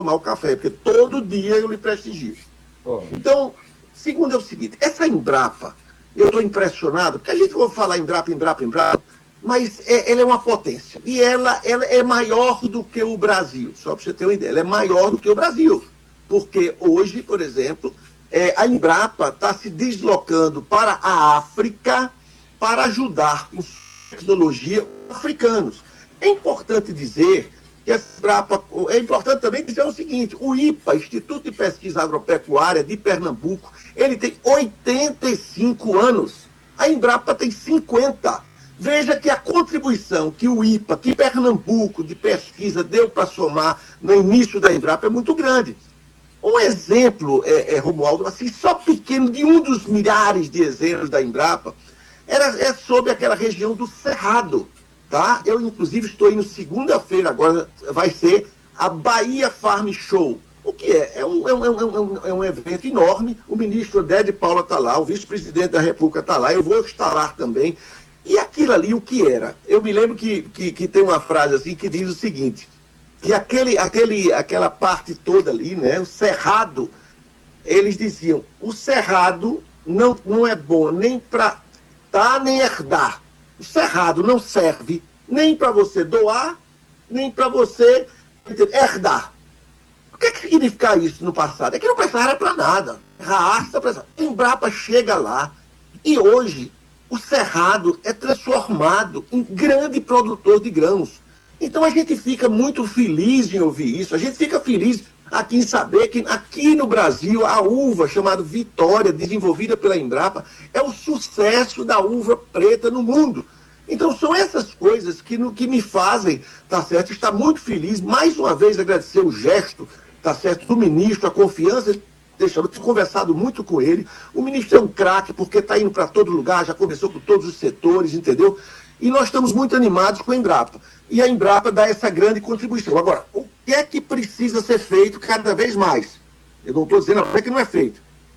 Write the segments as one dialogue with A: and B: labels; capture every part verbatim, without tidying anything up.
A: tomar o café, porque todo dia eu lhe prestigio. Oh. Então, segundo é o seguinte, essa Embrapa, eu estou impressionado, porque a gente vai falar Embrapa, Embrapa, Embrapa, mas é, ela é uma potência. E ela, ela é maior do que o Brasil, só para você ter uma ideia, ela é maior do que o Brasil. Porque hoje, por exemplo, é, a Embrapa está se deslocando para a África para ajudar com tecnologia africanos. É importante dizer que a Embrapa, é importante também dizer o seguinte, o I P A, Instituto de Pesquisa Agropecuária de Pernambuco, ele tem oitenta e cinco anos. A Embrapa tem cinquenta. Veja que a contribuição que o I P A, que Pernambuco de pesquisa deu para somar no início da Embrapa é muito grande. Um exemplo, é, é, Romualdo, assim, só pequeno, de um dos milhares de exemplos da Embrapa, era, é sobre aquela região do Cerrado. Tá? Eu, inclusive, estou indo segunda-feira, agora vai ser a Bahia Farm Show. O que é? É um, é um, é um, é um evento enorme, o ministro André de Paula está lá, o vice-presidente da República está lá, eu vou estar lá também. E aquilo ali, o que era? Eu me lembro que, que, que tem uma frase assim que diz o seguinte, que aquele, aquele, aquela parte toda ali, né, o Cerrado, eles diziam, o Cerrado não, não é bom nem para dar nem herdar. O Cerrado não serve nem para você doar, nem para você herdar. O que, é que significa isso no passado? É que não prestava para nada. Raça, a Embrapa chega lá e hoje o Cerrado é transformado em grande produtor de grãos. Então a gente fica muito feliz em ouvir isso, a gente fica feliz aqui em saber que aqui no Brasil a uva chamada Vitória, desenvolvida pela Embrapa, é o sucesso da uva preta no mundo. Então são essas coisas que, no, que me fazem, tá certo, estar muito feliz, mais uma vez agradecer o gesto, tá certo, do ministro, a confiança, deixando, tenho conversado muito com ele, o ministro é um craque, porque está indo para todo lugar, já conversou com todos os setores, entendeu? E nós estamos muito animados com a Embrapa. E a Embrapa dá essa grande contribuição. Agora, o que é que precisa ser feito cada vez mais? Eu não estou dizendo até que não é feito.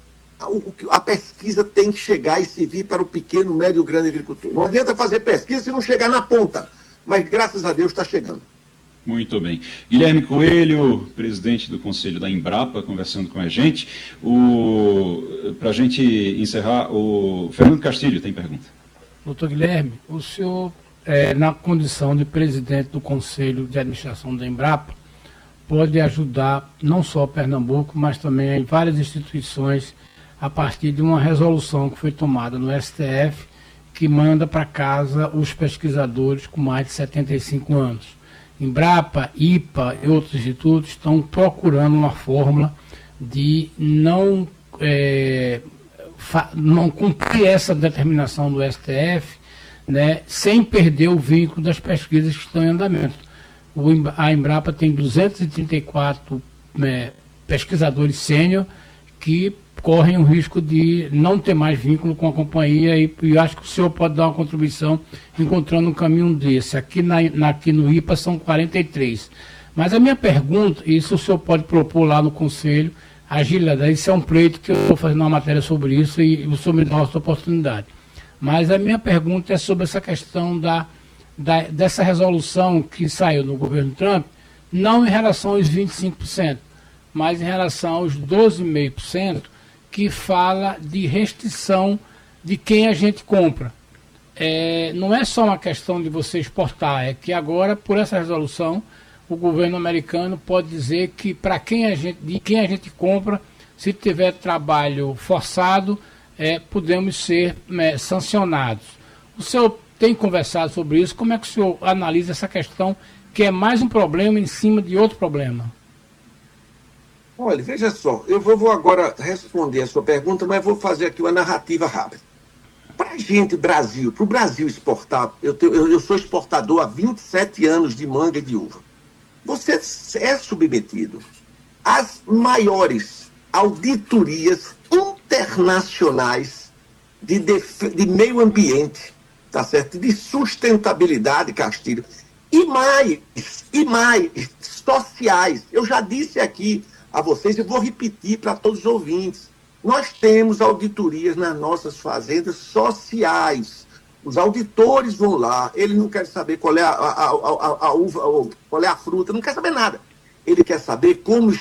A: A pesquisa tem que chegar e servir para o pequeno, médio e grande agricultor. Não adianta fazer pesquisa se não chegar na ponta. Mas, graças a Deus, está chegando.
B: Muito bem. Guilherme Coelho, presidente do Conselho da Embrapa, conversando com a gente. Para a gente encerrar, o Fernando Castilho tem pergunta.
C: Doutor Guilherme, o senhor, é, na condição de presidente do Conselho de Administração da Embrapa, pode ajudar não só Pernambuco, mas também várias instituições a partir de uma resolução que foi tomada no S T F, que manda para casa os pesquisadores com mais de setenta e cinco anos. Embrapa, I P A e outros institutos estão procurando uma fórmula de não, é, fa, não cumprir essa determinação do S T F, né, sem perder o vínculo das pesquisas que estão em andamento. O, a Embrapa tem duzentos e trinta e quatro é, pesquisadores sênior que correm o risco de não ter mais vínculo com a companhia e, e acho que o senhor pode dar uma contribuição encontrando um caminho desse. Aqui, na, na, aqui no I P A são quarenta e três. Mas a minha pergunta, e isso o senhor pode propor lá no Conselho, agilidade, isso é um pleito que eu estou fazendo uma matéria sobre isso e o senhor me dá essa oportunidade. Mas a minha pergunta é sobre essa questão da, da, dessa resolução que saiu no governo Trump, não em relação aos vinte e cinco por cento, mas em relação aos doze vírgula cinco por cento, que fala de restrição de quem a gente compra. É, não é só uma questão de você exportar, é que agora, por essa resolução, o governo americano pode dizer que para quem a gente, de quem a gente compra, se tiver trabalho forçado, é, podemos ser é, sancionados. O senhor tem conversado sobre isso, como é que o senhor analisa essa questão, que é mais um problema em cima de outro problema?
A: Olha, veja só, eu vou agora responder a sua pergunta, mas vou fazer aqui uma narrativa rápida. Para a gente, Brasil, para o Brasil exportar, eu, tenho, eu, eu sou exportador há vinte e sete anos de manga e de uva. Você é submetido às maiores auditorias internacionais de, def... de meio ambiente, tá certo? De sustentabilidade, Castilho. E mais, e mais, sociais. Eu já disse aqui a vocês, eu vou repetir para todos os ouvintes. Nós temos auditorias nas nossas fazendas sociais. Os auditores vão lá, ele não quer saber qual é a, a, a, a, a uva, qual é a fruta, não quer saber nada. Ele quer saber como